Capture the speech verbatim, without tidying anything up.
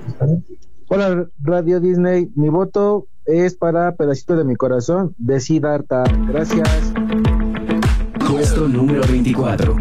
Hola, Radio Disney. Mi voto es para Pedacito de mi Corazón de Siddhartha. Gracias. Puesto número veinticuatro.